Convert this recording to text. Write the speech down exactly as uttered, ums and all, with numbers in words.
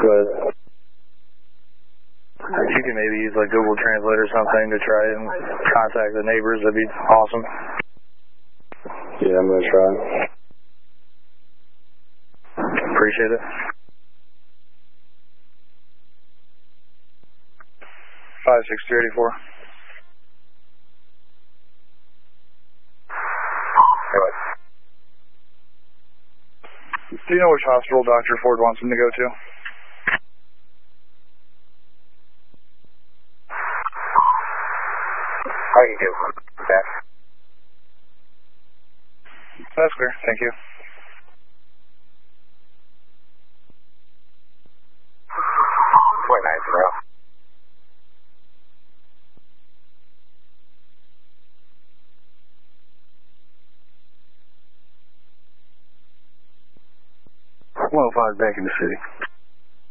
ahead. If you can maybe use like Google Translate or something to try and contact the neighbors, that'd be awesome. Yeah, I'm going to try. Appreciate it. five six three eight four. Do you know which hospital Doctor Ford wants him to go to? How you do? Back. That's clear. Thank you. Point nine zero. one oh five back in the city.